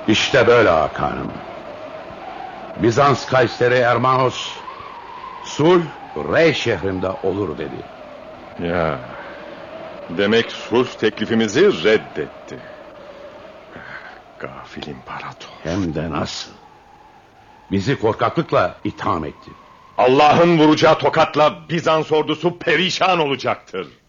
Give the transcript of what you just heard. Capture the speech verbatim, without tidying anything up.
İşte böyle Hakan'ım. Bizans Kayseri Ermanos sulh Rey şehrinde olur dedi. Ya, demek sulh teklifimizi reddetti. Gafil imparator. Hem de nasıl? Bizi korkaklıkla itham etti. Allah'ın vuracağı tokatla Bizans ordusu perişan olacaktır.